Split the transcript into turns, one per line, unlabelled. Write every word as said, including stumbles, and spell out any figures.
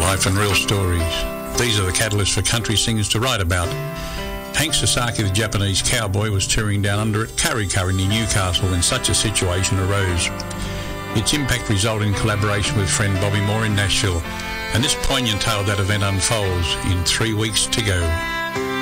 life and real stories. These are the catalysts for country singers to write about. Hank Sasaki, the Japanese cowboy, was touring down under at Kurri Kurri near Newcastle when such a situation arose. Its impact resulted in collaboration with friend Bobby Moore in Nashville, and this poignant tale of that event unfolds in Three Weeks to Go.